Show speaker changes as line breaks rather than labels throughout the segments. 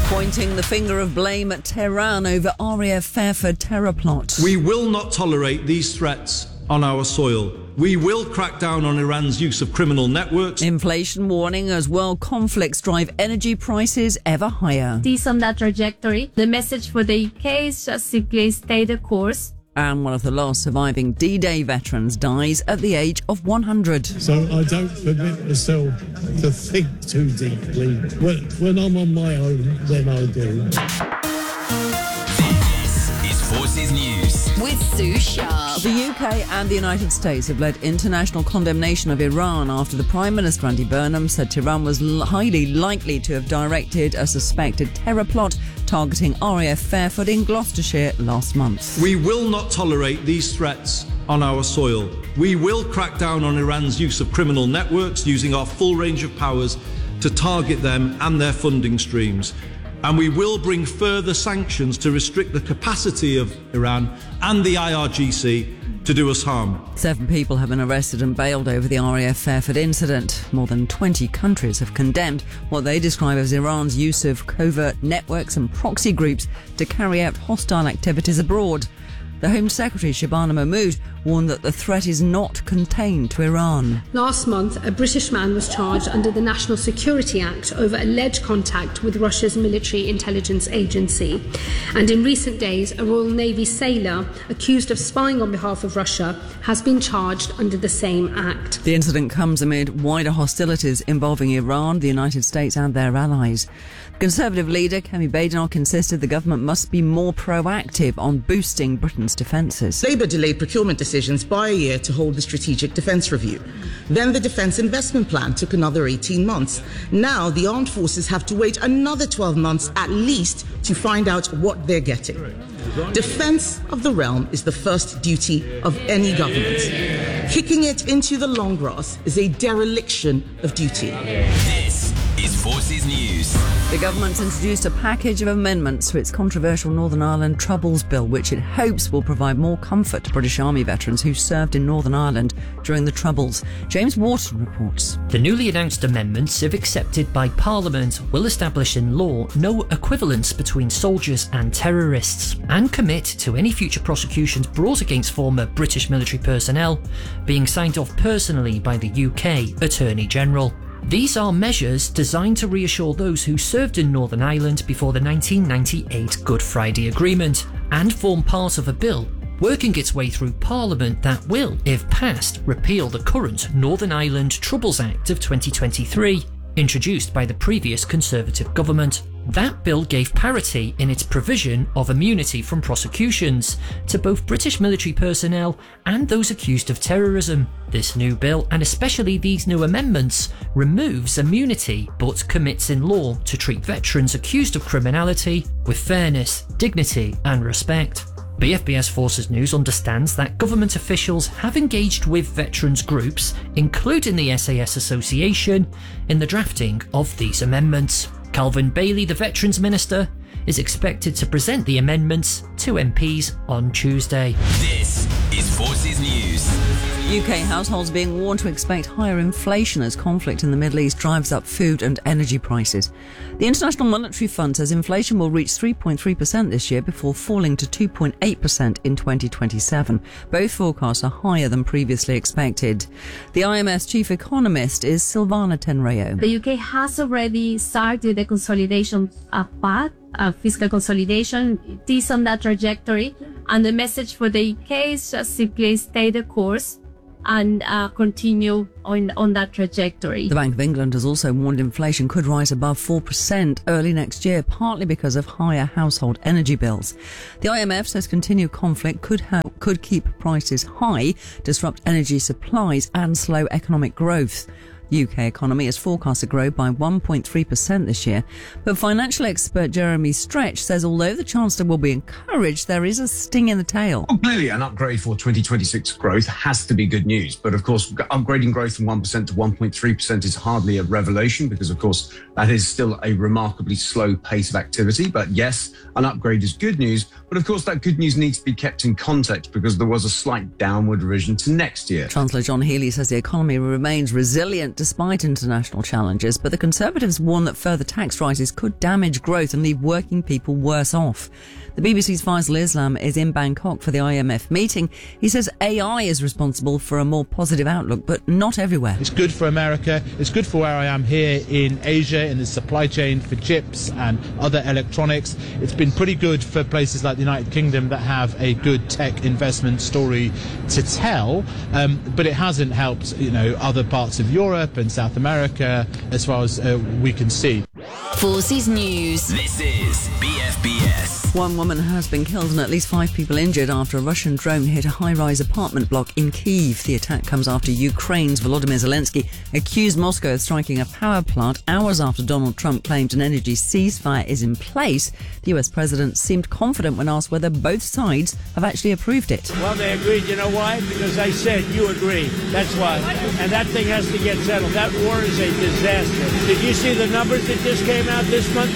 Pointing the finger of blame at Tehran over RAF Fairford terror plot.
We will not tolerate these threats on our soil. We will crack down on Iran's use of criminal networks.
Inflation warning as world conflicts drive energy prices ever higher.
This on that trajectory. The message for the UK is just simply stay the course.
And one of the last surviving D-Day veterans dies at the age of 100.
So I don't permit myself to think too deeply. When I'm on my own, then I do.
This is Forces News
with Sue Sharp.
The UK and the United States have led international condemnation of Iran after the Prime Minister Andy Burnham said Tehran was highly likely to have directed a suspected terror plot targeting RAF Fairford in Gloucestershire last month.
We will not tolerate these threats on our soil. We will crack down on Iran's use of criminal networks, using our full range of powers to target them and their funding streams. And we will bring further sanctions to restrict the capacity of Iran and the IRGC to do us harm.
7 people have been arrested and bailed over the RAF Fairford incident. More than 20 countries have condemned what they describe as Iran's use of covert networks and proxy groups to carry out hostile activities abroad. The Home Secretary, Shabana Mahmood, warned that the threat is not contained to Iran.
Last month, a British man was charged under the National Security Act over alleged contact with Russia's military intelligence agency. And in recent days, a Royal Navy sailor accused of spying on behalf of Russia has been charged under the same act.
The incident comes amid wider hostilities involving Iran, the United States and their allies. Conservative leader Kemi Badenoch insisted the government must be more proactive on boosting Britain's defences.
Labour delayed procurement decisions by a year to hold the Strategic Defence Review. Then the Defence Investment Plan took another 18 months. Now the armed forces have to wait another 12 months at least to find out what they're getting. Defence of the realm is the first duty of any government. Kicking it into the long grass is a dereliction of duty.
This is Forces News.
The government's introduced a package of amendments to its controversial Northern Ireland Troubles Bill, which it hopes will provide more comfort to British Army veterans who served in Northern Ireland during the Troubles. James Wharton reports.
The newly announced amendments, if accepted by Parliament, will establish in law no equivalence between soldiers and terrorists and commit to any future prosecutions brought against former British military personnel being signed off personally by the UK Attorney General. These are measures designed to reassure those who served in Northern Ireland before the 1998 Good Friday Agreement and form part of a bill working its way through Parliament that will, if passed, repeal the current Northern Ireland Troubles Act of 2023, introduced by the previous Conservative government. That bill gave parity in its provision of immunity from prosecutions to both British military personnel and those accused of terrorism. This new bill, and especially these new amendments, removes immunity but commits in law to treat veterans accused of criminality with fairness, dignity and respect. BFBS Forces News understands that government officials have engaged with veterans groups, including the SAS Association, in the drafting of these amendments. Calvin Bailey, the Veterans Minister, is expected to present the amendments to MPs on Tuesday.
This is Forces News.
UK households being warned to expect higher inflation as conflict in the Middle East drives up food and energy prices. The International Monetary Fund says inflation will reach 3.3% this year before falling to 2.8% in 2027. Both forecasts are higher than previously expected. The IMF's chief economist is Silvana Tenreo.
The UK has already started the consolidation path, fiscal consolidation. It is on that trajectory, and the message for the UK is just simply stay the course and continue on that trajectory.
The Bank of England has also warned inflation could rise above 4% early next year, partly because of higher household energy bills. The IMF says continued conflict could keep prices high, disrupt energy supplies and slow economic growth. The UK economy is forecast to grow by 1.3% this year, but financial expert Jeremy Stretch says although the Chancellor will be encouraged, there is a sting in the tail.
Well, clearly an upgrade for 2026 growth has to be good news, but of course upgrading growth from 1% to 1.3% is hardly a revelation because of course that is still a remarkably slow pace of activity. But yes, an upgrade is good news, but of course that good news needs to be kept in context because there was a slight downward revision to next year.
Chancellor John Healey says the economy remains resilient despite international challenges, but the Conservatives warn that further tax rises could damage growth and leave working people worse off. The BBC's Faisal Islam is in Bangkok for the IMF meeting. He says AI is responsible for a more positive outlook, but not everywhere.
It's good for America. It's good for where I am here in Asia, in the supply chain for chips and other electronics. It's been pretty good for places like the United Kingdom that have a good tech investment story to tell, but it hasn't helped, other parts of Europe and South America as far as we can see.
Forces News.
This is BFBS.
One woman has been killed and at least 5 people injured after a Russian drone hit a high-rise apartment block in Kyiv. The attack comes after Ukraine's Volodymyr Zelensky accused Moscow of striking a power plant hours after Donald Trump claimed an energy ceasefire is in place. The US president seemed confident when asked whether both sides have actually approved it.
Well, they agreed. You know why? Because I said you agree. That's why. And that thing has to get settled. That war is a disaster. Did you see the numbers that just came out this month?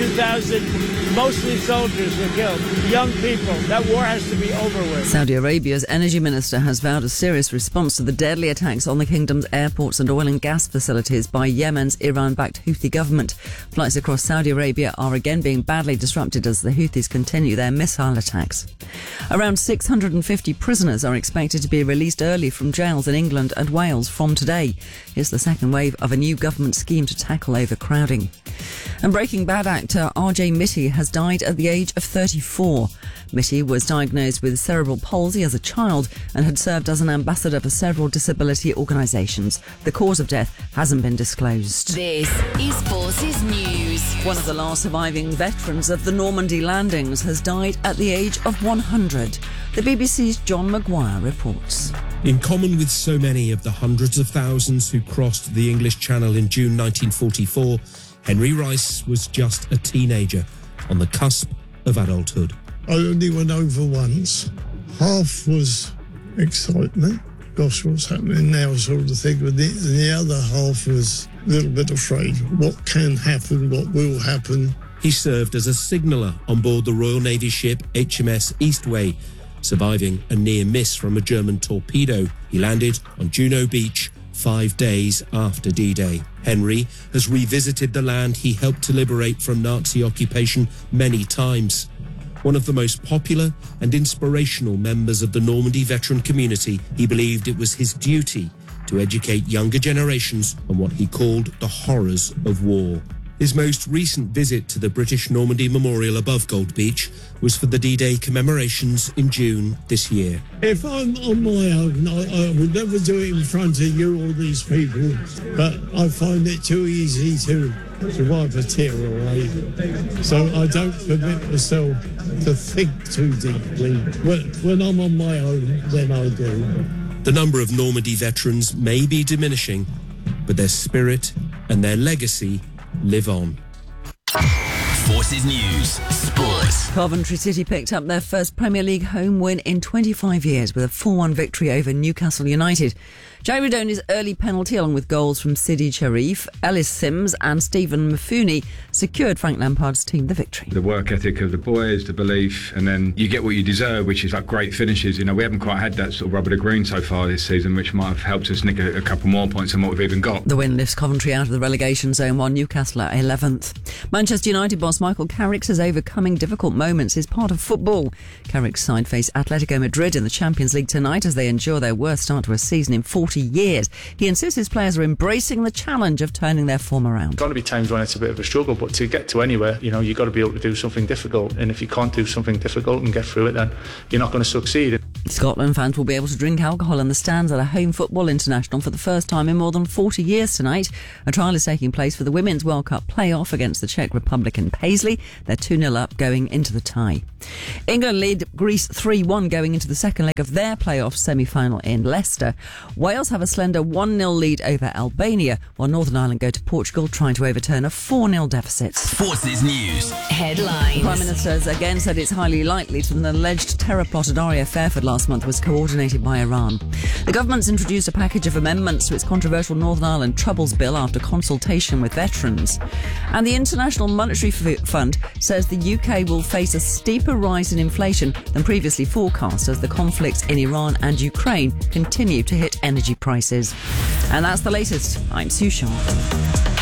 32,000 mostly soldiers were killed. Young people. That war has to be over with.
Saudi Arabia's energy minister has vowed a serious response to the deadly attacks on the kingdom's airports and oil and gas facilities by Yemen's Iran-backed Houthi government. Flights across Saudi Arabia are again being badly disrupted as the Houthis continue their missile attacks. Around 650 prisoners are expected to be released early from jails in England and Wales from today. It's the second wave of a new government scheme to tackle overcrowding. And Breaking Bad actor R.J. Mitte has died at the age of 34. Mitte was diagnosed with cerebral palsy as a child and had served as an ambassador for several disability organisations. The cause of death hasn't been disclosed.
This is Forces News.
One of the last surviving veterans of the Normandy landings has died at the age of 100. The BBC's John Maguire reports.
In common with so many of the hundreds of thousands who crossed the English Channel in June 1944, Henry Rice was just a teenager on the cusp of adulthood.
I only went over once. Half was excitement, gosh, what's happening now sort of thing, and the other half was a little bit afraid. What can happen, what will happen.
He served as a signaller on board the Royal Navy ship HMS Eastway, surviving a near miss from a German torpedo. He landed on Juno Beach 5 days after D-Day. Henry has revisited the land he helped to liberate from Nazi occupation many times. One of the most popular and inspirational members of the Normandy veteran community, he believed it was his duty to educate younger generations on what he called the horrors of war. His most recent visit to the British Normandy Memorial above Gold Beach was for the D-Day commemorations in June this year.
If I'm on my own, I would never do it in front of you or these people, but I find it too easy to wipe a tear away. So I don't permit myself to think too deeply. When I'm on my own, then I do.
The number of Normandy veterans may be diminishing, but their spirit and their legacy live on.
Forces News Sports.
Coventry City picked up their first Premier League home win in 25 years with a 4-1 victory over Newcastle United. Jai Rodoni's early penalty, along with goals from Sidi Sharif, Ellis Sims and Stephen Mafuni, secured Frank Lampard's team the victory.
The work ethic of the boys, the belief, and then you get what you deserve, which is like great finishes. You know, we haven't quite had that sort of rubber to green so far this season, which might have helped us nick a couple more points than what we've even got.
The win lifts Coventry out of the relegation zone, while Newcastle are 11th. Manchester United boss Michael Carrick says overcoming difficult moments is part of football. Carrick's side face Atletico Madrid in the Champions League tonight as they endure their worst start to a season in 40 years. He insists his players are embracing the challenge of turning their form around.
There's going to be times when it's a bit of a struggle, but to get to anywhere, you've got to be able to do something difficult. And if you can't do something difficult and get through it, then you're not going to succeed.
Scotland fans will be able to drink alcohol in the stands at a home football international for the first time in more than 40 years tonight. A trial is taking place for the Women's World Cup playoff against the Czech Republic in Paisley. They're 2-0 up going into the tie. England lead Greece 3-1 going into the second leg of their playoff semi-final in Leicester. Wales have a slender 1-0 lead over Albania, while Northern Ireland go to Portugal trying to overturn a 4-0 deficit.
Forces News
Headlines.
The Prime Minister has again said it's highly likely that an alleged terror plot at RAF Fairford last month was coordinated by Iran. The government's introduced a package of amendments to its controversial Northern Ireland Troubles Bill after consultation with veterans. And the International Monetary Fund says the UK will face a steeper rise in inflation than previously forecast as the conflicts in Iran and Ukraine continue to hit energy prices. And that's the latest. I'm Sue Sharp.